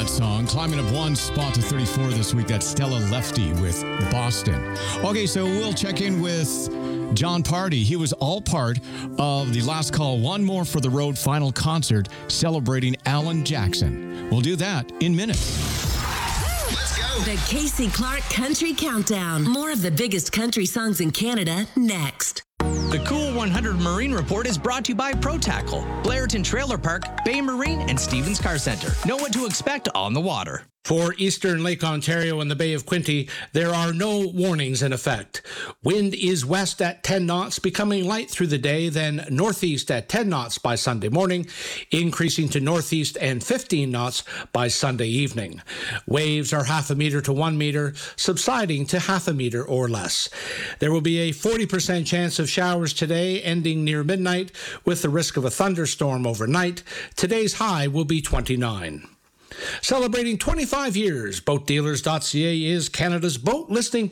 that song. Climbing up one spot to 34 this week. That's Stella Lefty with Boston. Okay, so we'll check in with John Party. He was all part of the Last Call, One More for the Road final concert celebrating Alan Jackson. We'll do that in minutes. Let's go. The Casey Clark Country Countdown. More of the biggest country songs in Canada next. The Cool 100 Marine Report is brought to you by ProTackle, Blairton Trailer Park, Bay Marine, and Stevens Car Center. Know what to expect on the water. For eastern Lake Ontario and the Bay of Quinte, there are no warnings in effect. Wind is west at 10 knots, becoming light through the day, then northeast at 10 knots by Sunday morning, increasing to northeast and 15 knots by Sunday evening. Waves are 0.5 meter to 1 meter, subsiding to 0.5 meter or less. There will be a 40% chance of showers today, ending near midnight, with the risk of a thunderstorm overnight. Today's high will be 29. Celebrating 25 years, BoatDealers.ca is Canada's boat listing